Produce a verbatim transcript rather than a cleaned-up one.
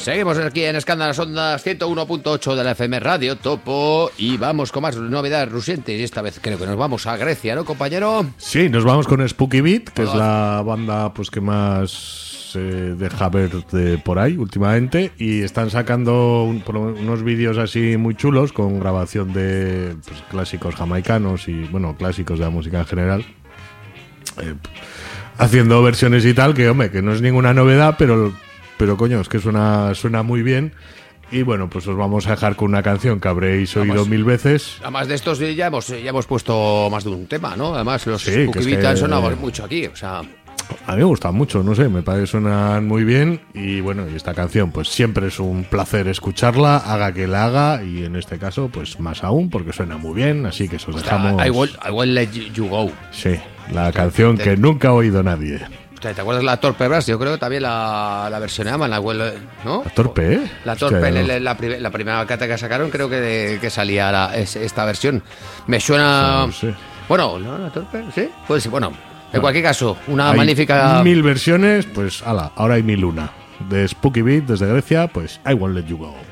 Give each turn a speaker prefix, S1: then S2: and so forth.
S1: Seguimos aquí en Escándalas Ondas ciento uno punto ocho de la F M Radio Topo y vamos con más novedades recientes y esta vez creo que nos vamos a Grecia, ¿no, compañero?
S2: Sí, nos vamos con Spooky Beat, que es la banda pues que más se deja ver de por ahí últimamente, y están sacando un, unos vídeos así muy chulos con grabación de pues, clásicos jamaicanos y bueno, clásicos de la música en general. Eh, haciendo versiones y tal, que hombre, que no es ninguna novedad, pero pero coño, es que suena suena muy bien. Y bueno, pues os vamos a dejar con una canción que habréis oído además, mil veces.
S1: Además de estos ya hemos ya hemos puesto más de un tema, ¿no? Además los
S2: sí,
S1: Spooky Beat han sonado mucho aquí, o sea,
S2: a mí me gustan mucho, no sé, me parece que suenan muy bien. Y bueno, y esta canción pues siempre es un placer escucharla, haga que la haga, y en este caso pues más aún porque suena muy bien, así que os dejamos.
S1: I will, I will let you go.
S2: Sí, la canción que nunca ha oído nadie.
S1: ¿Te acuerdas la Torpe Brass? Yo creo que también la, la versionaban, la, ¿no?
S2: ¿La Torpe, eh?
S1: La Torpe, en la, la, la primera carta que sacaron, creo que, de, que salía la, es, esta versión. Me suena...
S2: No sé.
S1: Bueno, ¿no? La Torpe, ¿sí? Pues sí, bueno. En cualquier caso, una hay magnífica...
S2: mil versiones, pues ala, ahora hay mil una. De Spooky Beat desde Grecia, pues I Won't Let You Go.